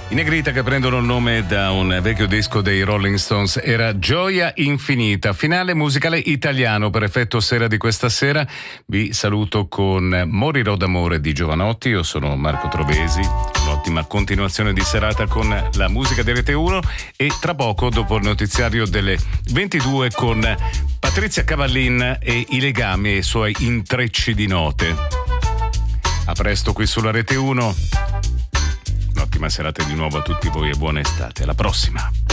I Negrita, che prendono il nome da un vecchio disco dei Rolling Stones, era Gioia Infinita, finale musicale italiano per effetto sera di questa sera. Vi saluto con Morirò d'amore di Jovanotti. Io sono Marco Trovesi. Un'ottima continuazione di serata con la musica di Rete 1 e tra poco, dopo il notiziario delle 22, con Patrizia Cavallin e i legami e i suoi intrecci di note. A presto qui sulla Rete 1. Un'ottima serata di nuovo a tutti voi e buona estate. Alla prossima.